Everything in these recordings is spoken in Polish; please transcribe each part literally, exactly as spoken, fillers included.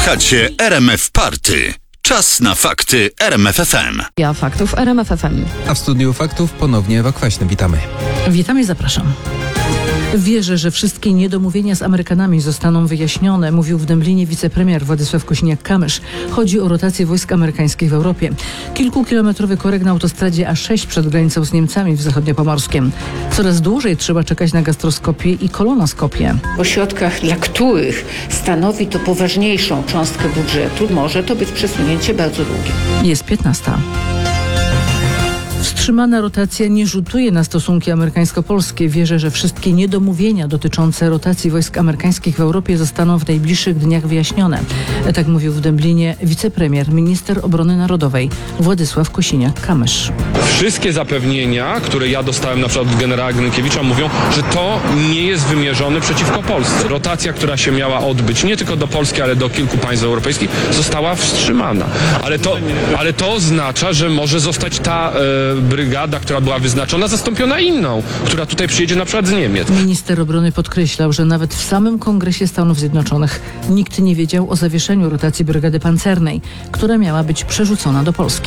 Słuchacie R M F Party. Czas na fakty R M F F M. Ja faktów R M F F M. A w studiu faktów ponownie Ewa Kwaśny. Witamy. Witam i zapraszam. Wierzę, że wszystkie niedomówienia z Amerykanami zostaną wyjaśnione, mówił w Dęblinie wicepremier Władysław Kosiniak-Kamysz. Chodzi o rotację wojsk amerykańskich w Europie. Kilkukilometrowy korek na autostradzie A sześć przed granicą z Niemcami w zachodniopomorskiem. Coraz dłużej trzeba czekać na gastroskopię i kolonoskopię. W ośrodkach, dla których stanowi to poważniejszą cząstkę budżetu, może to być przesunięcie bardzo długie. Jest piętnasta. Wstrzymana rotacja nie rzutuje na stosunki amerykańsko-polskie. Wierzę, że wszystkie niedomówienia dotyczące rotacji wojsk amerykańskich w Europie zostaną w najbliższych dniach wyjaśnione. Tak mówił w Dęblinie wicepremier, minister obrony narodowej Władysław Kosiniak-Kamysz. Wszystkie zapewnienia, które ja dostałem na przykład od generała Grynkiewicza, mówią, że to nie jest wymierzone przeciwko Polsce. Rotacja, która się miała odbyć nie tylko do Polski, ale do kilku państw europejskich, została wstrzymana. Ale to, ale to oznacza, że może zostać ta e, brygada, która była wyznaczona, zastąpiona inną, która tutaj przyjedzie na przykład z Niemiec. Minister obrony podkreślał, że nawet w samym Kongresie Stanów Zjednoczonych nikt nie wiedział o zawieszeniu rotacji brygady pancernej, która miała być przerzucona do Polski.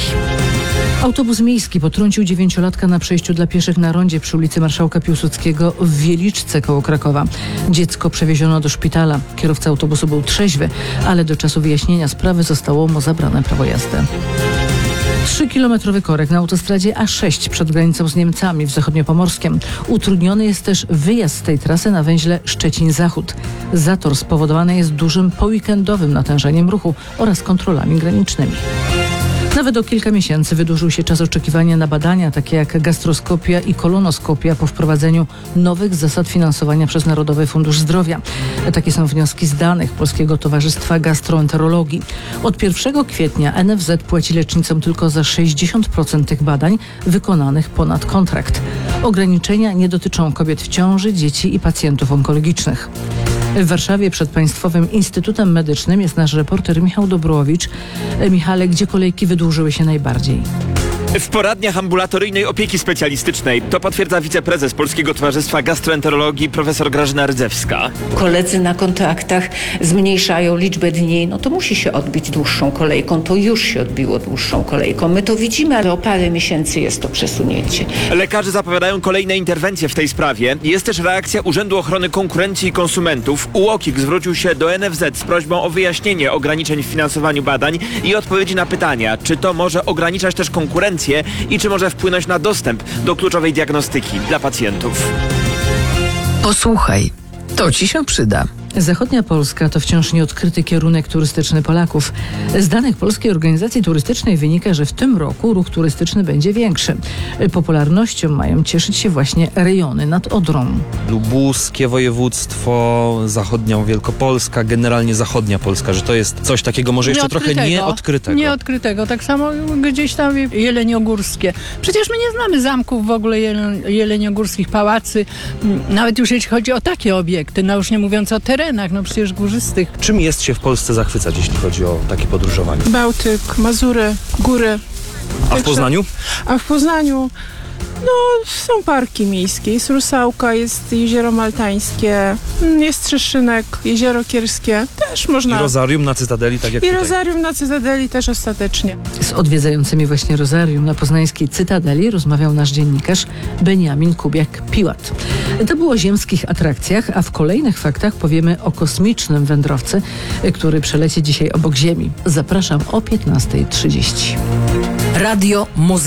Autobus miejski potrącił dziewięciolatka na przejściu dla pieszych na rondzie przy ulicy Marszałka Piłsudskiego w Wieliczce koło Krakowa. Dziecko przewieziono do szpitala. Kierowca autobusu był trzeźwy, ale do czasu wyjaśnienia sprawy zostało mu zabrane prawo jazdy. Trzykilometrowy korek na autostradzie A sześć przed granicą z Niemcami w zachodniopomorskiem. Utrudniony jest też wyjazd z tej trasy na węźle Szczecin-Zachód. Zator spowodowany jest dużym poweekendowym natężeniem ruchu oraz kontrolami granicznymi. Nawet o kilka miesięcy wydłużył się czas oczekiwania na badania, takie jak gastroskopia i kolonoskopia po wprowadzeniu nowych zasad finansowania przez Narodowy Fundusz Zdrowia. Takie są wnioski z danych Polskiego Towarzystwa Gastroenterologii. Od pierwszego kwietnia N F Z płaci lecznicom tylko za sześćdziesiąt procent tych badań wykonanych ponad kontrakt. Ograniczenia nie dotyczą kobiet w ciąży, dzieci i pacjentów onkologicznych. W Warszawie przed Państwowym Instytutem Medycznym jest nasz reporter Michał Dobrowicz. Michale, gdzie kolejki wydłużyły się najbardziej? W poradniach ambulatoryjnej opieki specjalistycznej. To potwierdza wiceprezes Polskiego Towarzystwa Gastroenterologii profesor Grażyna Rydzewska. Koledzy na kontraktach zmniejszają liczbę dni, no to musi się odbić dłuższą kolejką. To już się odbiło dłuższą kolejką. My to widzimy, ale o parę miesięcy jest to przesunięcie. Lekarze zapowiadają kolejne interwencje w tej sprawie. Jest też reakcja Urzędu Ochrony Konkurencji i Konsumentów. U O K I K zwrócił się do N F Z z prośbą o wyjaśnienie ograniczeń w finansowaniu badań i odpowiedzi na pytania, czy to może ograniczać też konkurencję i czy może wpłynąć na dostęp do kluczowej diagnostyki dla pacjentów. Posłuchaj, to ci się przyda. Zachodnia Polska to wciąż nieodkryty kierunek turystyczny Polaków. Z danych Polskiej Organizacji Turystycznej wynika, że w tym roku ruch turystyczny będzie większy. Popularnością mają cieszyć się właśnie rejony nad Odrą. Lubuskie województwo, zachodnia Wielkopolska, generalnie zachodnia Polska, że to jest coś takiego może jeszcze trochę nieodkrytego. Nieodkrytego, tak samo gdzieś tam jeleniogórskie. Przecież my nie znamy zamków w ogóle jeleniogórskich, pałacy, nawet już jeśli chodzi o takie obiekty, no już nie mówiąc o terenach, no przecież górzystych. Czym jest się w Polsce zachwycać, jeśli chodzi o takie podróżowanie? Bałtyk, Mazury, góry. A w Poznaniu? A w Poznaniu no, są parki miejskie. Jest Rusałka, jest Jezioro Maltańskie, jest Trzeszynek, Jezioro Kierskie. Też można. I Rozarium na Cytadeli, tak jak I tutaj. Rozarium na Cytadeli też ostatecznie. Z odwiedzającymi właśnie Rozarium na poznańskiej Cytadeli rozmawiał nasz dziennikarz Beniamin Kubiak-Piłat. To było o ziemskich atrakcjach, a w kolejnych faktach powiemy o kosmicznym wędrowcy, który przeleci dzisiaj obok Ziemi. Zapraszam o piętnasta trzydzieści. Radio Muzyka.